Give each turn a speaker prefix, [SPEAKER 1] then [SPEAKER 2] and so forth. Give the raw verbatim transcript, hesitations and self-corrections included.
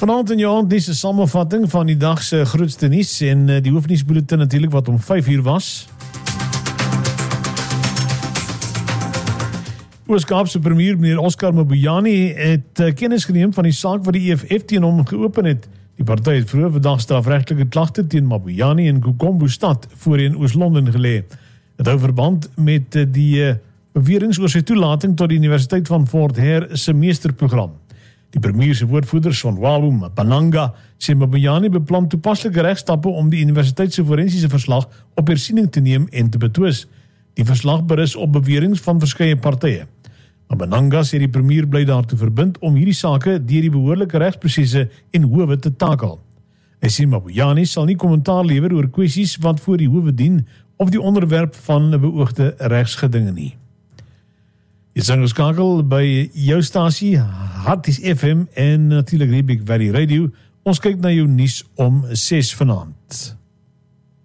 [SPEAKER 1] Vanaand in jou aandnuus 'n samevatting van die dag se grootste nuus en die hoofnuusbulletin natuurlik wat om vyf uur was. Oos-Kaapse premier meneer Oscar Mabuyane het kennis geneem van die saak wat die E F F teen hom geopen het. Die party het vroeër vandag strafregtelike klagte teen Mabuyane in Kukombo stad voorheen Oos-London gelê. Dit hou verband met die beweringe oor sy toelating tot die Universiteit van Fort Hare se meesterprogram. Die premier se woordvoerder, Sonwalo Mpananga, sê Mabuyane beplan toepaslike regstappe om die universiteit se forensiese verslag op hersiening te neem en te betwis. Die verslag berus op beweringe van verskeie partye. Mpananga sê die premier bly daartoe verbind om hierdie sake deur die behoorlike regsprosesse en howe te takel. Hy sê Mabuyane sal nie kommentaar lewer oor kwessies wat voor die howe dien of die onderwerp van 'n beoogde regsgedinge nie. Jy is ingeskakel by jou stasie Harties F M en natuurlik Riebeek Valley Radio. Ons kyk na jou nuus om ses vanaand.